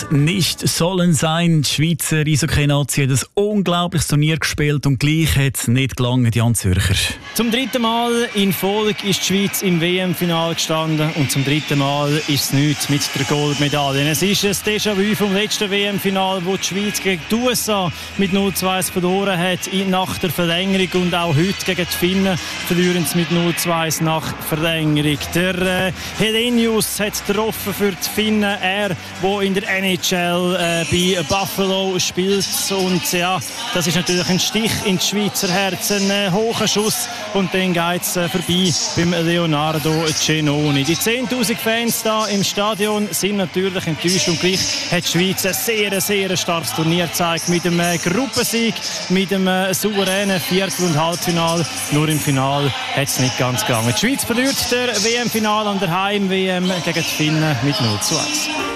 es nicht sollen sein. Die Schweizer Eishockey-Nazi hat ein unglaubliches Turnier gespielt und gleich hat es nicht gelangt, Jan Zürcher. Zum dritten Mal in Folge ist die Schweiz im WM-Final gestanden und zum dritten Mal ist es nichts mit der Goldmedaille. Es ist ein Déjà-vu vom letzten WM-Final, wo die Schweiz gegen die USA mit 0-2 verloren hat nach der Verlängerung, und auch heute gegen die Finnen verlieren sie mit 0-2 nach Verlängerung. Der Helenius hat getroffen für die Finnen, er, der in der NHL bei Buffalo spielt, und ja, das ist natürlich ein Stich ins Schweizer Herz, ein hoher Schuss, und dann geht es vorbei beim Leonardo Cenoni. Die 10'000 Fans da im Stadion sind natürlich enttäuscht, und gleich hat die Schweiz ein sehr starkes Turnier gezeigt, mit einem Gruppensieg, mit einem souveränen Viertel- und Halbfinal. Nur im Final hat es nicht ganz gegangen. Die Schweiz verliert der WM-Final an der Heim-WM gegen die Finnen mit 0-1.